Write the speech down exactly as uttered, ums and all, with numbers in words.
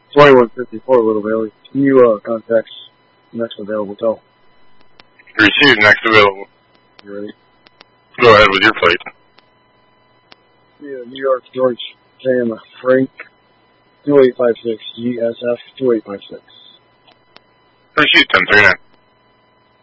twenty-one fifty-four, Little Bailey. Can you uh, contact next available tow? Received, next available. You ready? Go ahead with your plate. Yeah, New York George Sam Frank two eight five six G S F two eight five six. Received, ten thirty-nine.